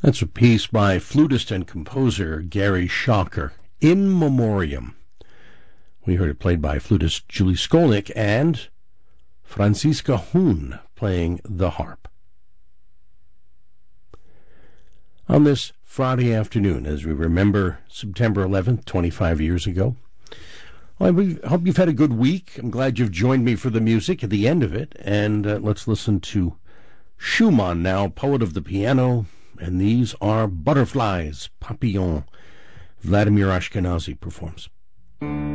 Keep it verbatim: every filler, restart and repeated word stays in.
That's a piece by flutist and composer Gary Schocker, In Memoriam. We heard it played by flutist Julie Skolnick and Franziska Huhn playing the harp. On this Friday afternoon, as we remember September eleventh, twenty-five years ago, well, I hope you've had a good week. I'm glad you've joined me for the music at the end of it. And uh, let's listen to Schumann now, poet of the piano. And these are Butterflies, Papillon. Vladimir Ashkenazy performs.